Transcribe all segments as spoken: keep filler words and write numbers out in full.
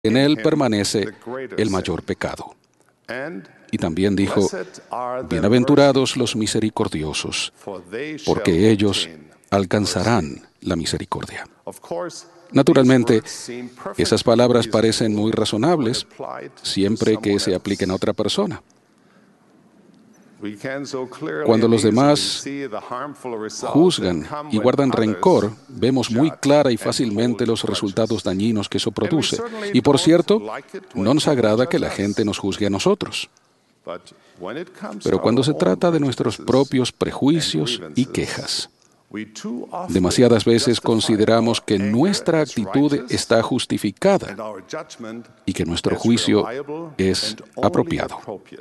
En él permanece el mayor pecado. Y también dijo, bienaventurados los misericordiosos, porque ellos alcanzarán la misericordia. Naturalmente, esas palabras parecen muy razonables siempre que se apliquen a otra persona. Cuando los demás juzgan y guardan rencor, vemos muy clara y fácilmente los resultados dañinos que eso produce. Y por cierto, no nos agrada que la gente nos juzgue a nosotros. Pero cuando se trata de nuestros propios prejuicios y quejas, demasiadas veces consideramos que nuestra actitud está justificada y que nuestro juicio es apropiado.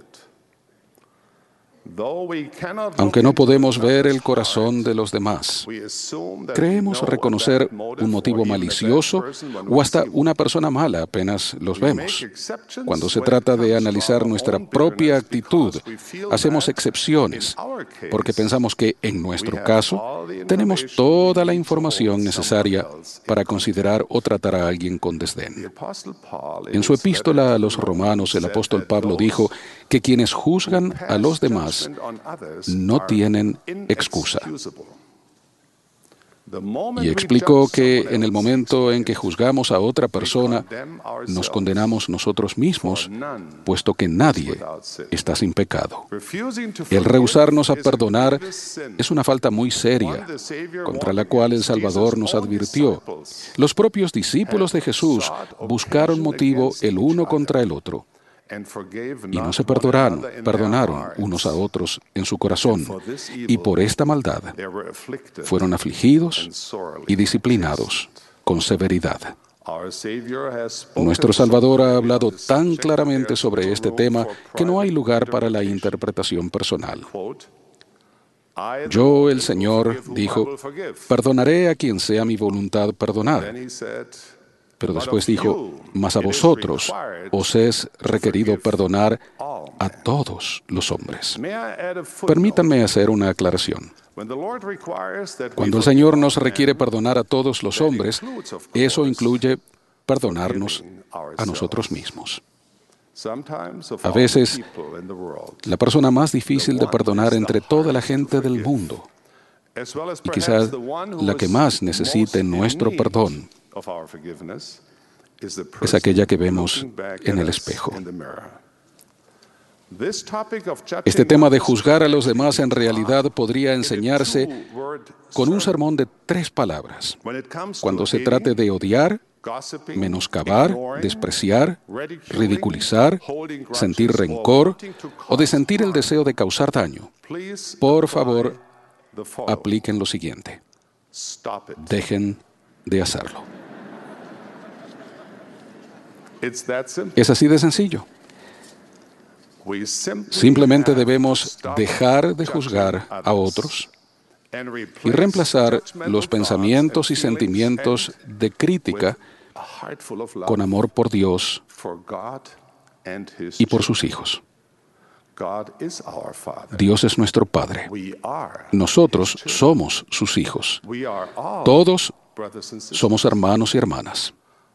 Aunque no podemos ver el corazón de los demás, creemos reconocer un motivo malicioso o hasta una persona mala apenas los vemos. Cuando se trata de analizar nuestra propia actitud, hacemos excepciones, porque pensamos que, en nuestro caso, tenemos toda la información necesaria para considerar o tratar a alguien con desdén. En su epístola a los Romanos, el apóstol Pablo dijo que quienes juzgan a los demás no tienen excusa. Y explicó que en el momento en que juzgamos a otra persona, nos condenamos nosotros mismos, puesto que nadie está sin pecado. El rehusarnos a perdonar es una falta muy seria, contra la cual el Salvador nos advirtió. Los propios discípulos de Jesús buscaron motivo el uno contra el otro, y no se perdonaron, perdonaron unos a otros en su corazón, y por esta maldad fueron afligidos y disciplinados con severidad. Nuestro Salvador ha hablado tan claramente sobre este tema que no hay lugar para la interpretación personal. Yo, el Señor, dijo, perdonaré a quien sea mi voluntad perdonar. Pero después dijo, mas a vosotros os es requerido perdonar a todos los hombres. Permítanme hacer una aclaración. Cuando el Señor nos requiere perdonar a todos los hombres, eso incluye perdonarnos a nosotros mismos. A veces, la persona más difícil de perdonar entre toda la gente del mundo, y quizás la que más necesite nuestro perdón, es aquella que vemos en el espejo. Este tema de juzgar a los demás en realidad podría enseñarse con un sermón de tres palabras. Cuando se trate de odiar, menoscabar, despreciar, ridiculizar, sentir rencor o de sentir el deseo de causar daño, por favor, apliquen lo siguiente. Dejen de hacerlo. Es así de sencillo. Simplemente debemos dejar de juzgar a otros y reemplazar los pensamientos y sentimientos de crítica con amor por Dios y por sus hijos. Dios es nuestro Padre. Nosotros somos sus hijos. Todos somos hermanos y hermanas.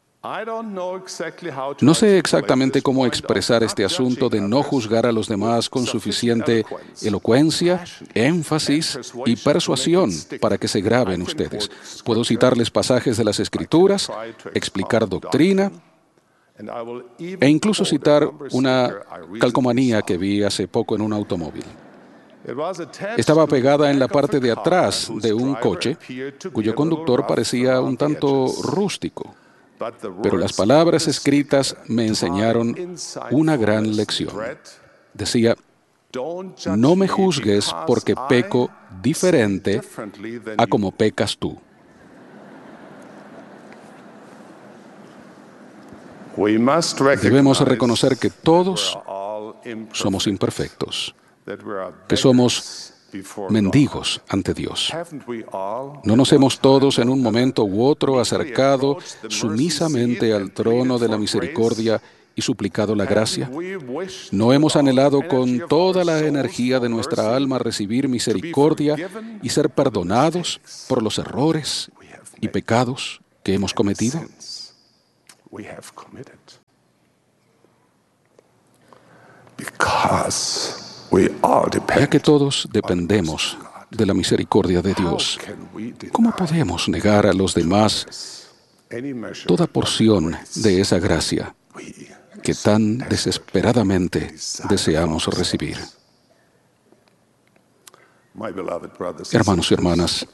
No sé exactamente cómo expresar este asunto de no juzgar a los demás con suficiente elocuencia, énfasis y persuasión para que se grabe en ustedes. Puedo citarles pasajes de las Escrituras, explicar doctrina e incluso citar una calcomanía que vi hace poco en un automóvil. Estaba pegada en la parte de atrás de un coche cuyo conductor parecía un tanto rústico. Pero las palabras escritas me enseñaron una gran lección. Decía, no me juzgues porque peco diferente a como pecas tú. Debemos reconocer que todos somos imperfectos, que somos mendigos ante Dios. ¿No nos hemos todos en un momento u otro acercado sumisamente al trono de la misericordia y suplicado la gracia? ¿No hemos anhelado con toda la energía de nuestra alma recibir misericordia y ser perdonados por los errores y pecados que hemos cometido? Ya que todos dependemos de la misericordia de Dios, ¿cómo podemos negar a los demás toda porción de esa gracia que tan desesperadamente deseamos recibir? Hermanos y hermanas,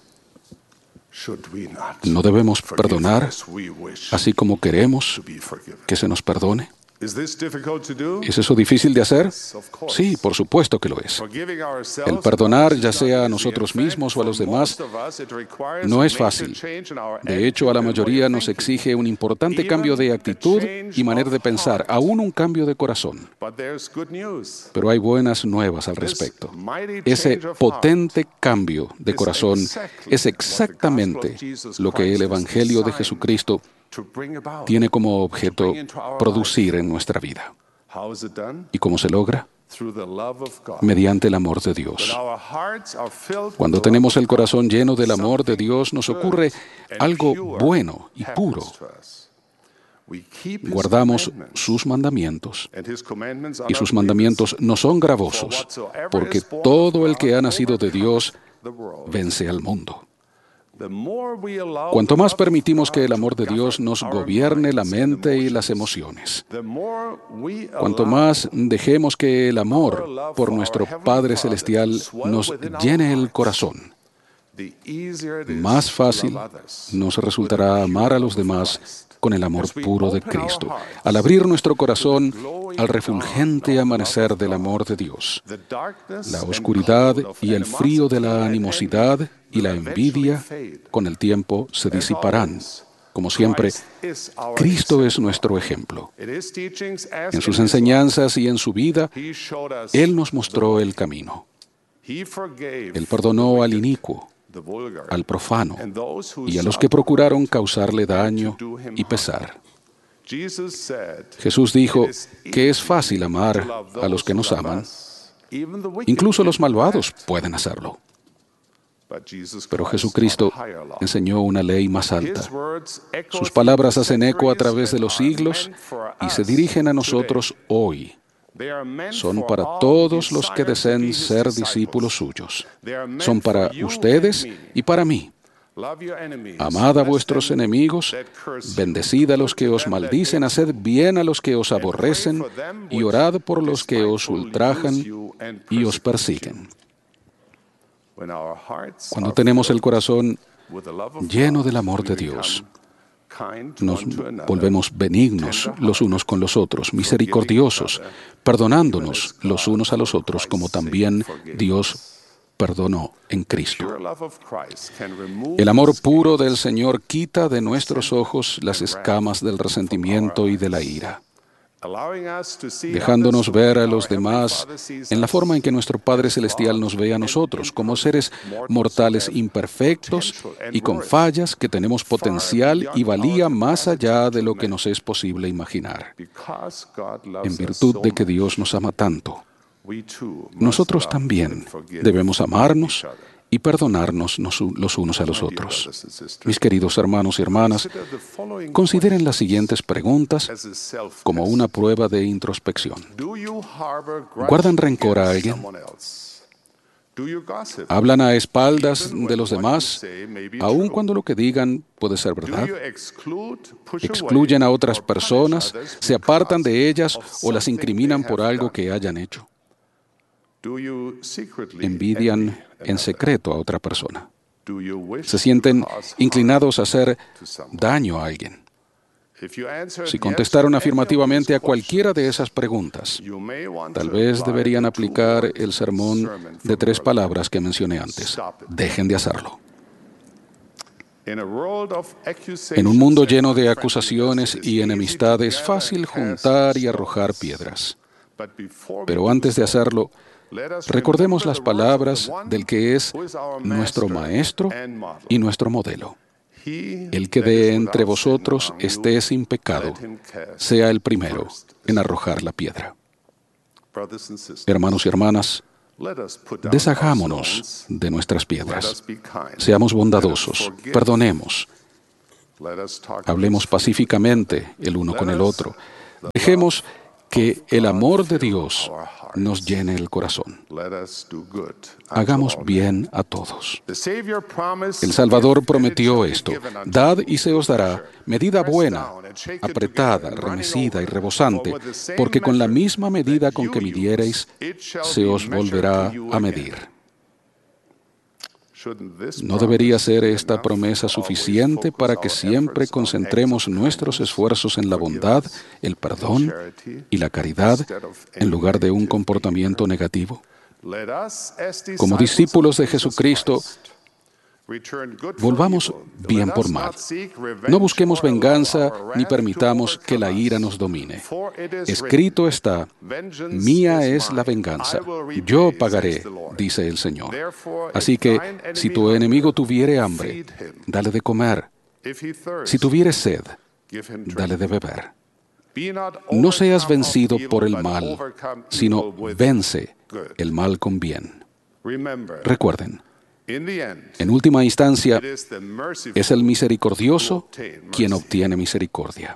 ¿no debemos perdonar así como queremos que se nos perdone? ¿Es eso difícil de hacer? Sí, por supuesto que lo es. El perdonar, ya sea a nosotros mismos o a los demás, no es fácil. De hecho, a la mayoría nos exige un importante cambio de actitud y manera de pensar, aún un cambio de corazón. Pero hay buenas nuevas al respecto. Ese potente cambio de corazón es exactamente lo que el Evangelio de Jesucristo tiene como objeto producir en nuestra vida. ¿Y cómo se logra? Mediante el amor de Dios. Cuando tenemos el corazón lleno del amor de Dios, nos ocurre algo bueno y puro. Guardamos sus mandamientos, y sus mandamientos no son gravosos, porque todo el que ha nacido de Dios vence al mundo. Cuanto más permitimos que el amor de Dios nos gobierne la mente y las emociones, cuanto más dejemos que el amor por nuestro Padre Celestial nos llene el corazón, más fácil nos resultará amar a los demás con el amor puro de Cristo, al abrir nuestro corazón al refulgente amanecer del amor de Dios. La oscuridad y el frío de la animosidad y la envidia con el tiempo se disiparán. Como siempre, Cristo es nuestro ejemplo. En sus enseñanzas y en su vida, Él nos mostró el camino. Él perdonó al inicuo, al profano y a los que procuraron causarle daño y pesar. Jesús dijo que es fácil amar a los que nos aman. Incluso los malvados pueden hacerlo. Pero Jesucristo enseñó una ley más alta. Sus palabras hacen eco a través de los siglos y se dirigen a nosotros hoy. Son para todos los que deseen ser discípulos suyos. Son para ustedes y para mí. Amad a vuestros enemigos, bendecid a los que os maldicen, haced bien a los que os aborrecen y orad por los que os ultrajan y os persiguen. Cuando tenemos el corazón lleno del amor de Dios, nos volvemos benignos los unos con los otros, misericordiosos, perdonándonos los unos a los otros, como también Dios perdonó en Cristo. El amor puro del Señor quita de nuestros ojos las escamas del resentimiento y de la ira, dejándonos ver a los demás en la forma en que nuestro Padre Celestial nos ve a nosotros, como seres mortales imperfectos y con fallas que tenemos potencial y valía más allá de lo que nos es posible imaginar. En virtud de que Dios nos ama tanto, nosotros también debemos amarnos y perdonarnos los unos a los otros. Mis queridos hermanos y hermanas, consideren las siguientes preguntas como una prueba de introspección. ¿Guardan rencor a alguien? ¿Hablan a espaldas de los demás, aun cuando lo que digan puede ser verdad? ¿Excluyen a otras personas, se apartan de ellas o las incriminan por algo que hayan hecho? ¿Envidian en secreto a otra persona? ¿Se sienten inclinados a hacer daño a alguien? Si contestaron afirmativamente a cualquiera de esas preguntas, tal vez deberían aplicar el sermón de tres palabras que mencioné antes. Dejen de hacerlo. En un mundo lleno de acusaciones y enemistad, es fácil juntar y arrojar piedras. Pero antes de hacerlo, recordemos las palabras del que es nuestro Maestro y nuestro modelo. El que de entre vosotros esté sin pecado, sea el primero en arrojar la piedra. Hermanos y hermanas, deshagámonos de nuestras piedras. Seamos bondadosos, perdonemos, Hablemos pacíficamente el uno con el otro. Dejemos que el amor de Dios nos llene el corazón. Hagamos bien a todos. El Salvador prometió esto: dad y se os dará, medida buena, apretada, remecida y rebosante, porque con la misma medida con que midiereis, se os volverá a medir. ¿No debería ser esta promesa suficiente para que siempre concentremos nuestros esfuerzos en la bondad, el perdón y la caridad en lugar de un comportamiento negativo? Como discípulos de Jesucristo, volvamos bien por mal. No busquemos venganza ni permitamos que la ira nos domine. Escrito está: mía es la venganza, yo pagaré, dice el Señor. Así que, si tu enemigo tuviere hambre, dale de comer. Si tuviere sed, dale de beber. No seas vencido por el mal, sino vence el mal con bien. Recuerden, en última instancia, es el misericordioso quien obtiene misericordia.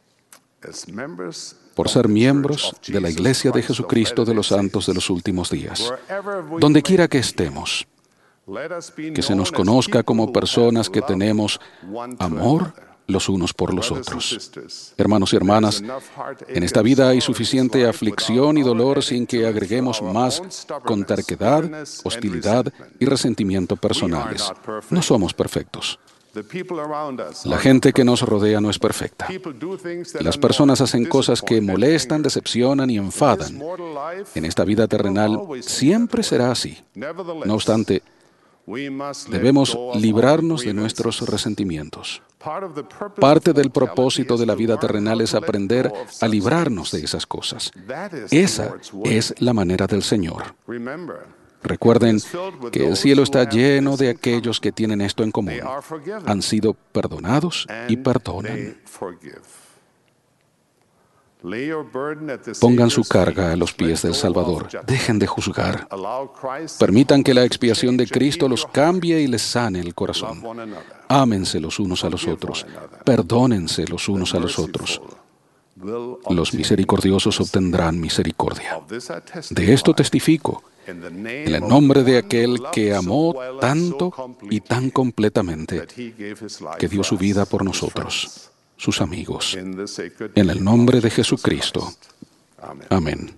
Por ser miembros de la Iglesia de Jesucristo de los Santos de los Últimos Días, donde quiera que estemos, que se nos conozca como personas que tenemos amor los unos por los otros. Hermanos y hermanas, en esta vida hay suficiente aflicción y dolor sin que agreguemos más con terquedad, hostilidad y resentimiento personales. No somos perfectos. La gente que nos rodea no es perfecta. Las personas hacen cosas que molestan, decepcionan y enfadan. En esta vida terrenal siempre será así. No obstante, debemos librarnos de nuestros resentimientos. Parte del propósito de la vida terrenal es aprender a librarnos de esas cosas. Esa es la manera del Señor. Recuerden que el cielo está lleno de aquellos que tienen esto en común. Han sido perdonados y perdonan. Pongan su carga a los pies del Salvador. Dejen de juzgar. Permitan que la expiación de Cristo los cambie y les sane el corazón. Ámense los unos a los otros. Perdónense los unos a los otros. Los misericordiosos obtendrán misericordia. De esto testifico, en el nombre de aquel que amó tanto y tan completamente, que dio su vida por nosotros, sus amigos. En el nombre de Jesucristo. Amén.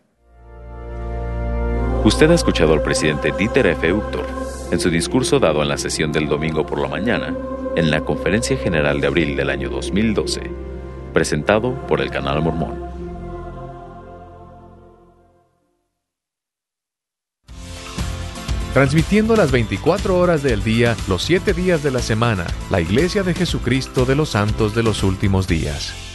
Usted ha escuchado al presidente Dieter F. Uchtdorf en su discurso dado en la sesión del domingo por la mañana en la Conferencia General de abril del año dos mil doce, presentado por el Canal Mormón. Transmitiendo las veinticuatro horas del día, los siete días de la semana, la Iglesia de Jesucristo de los Santos de los Últimos Días.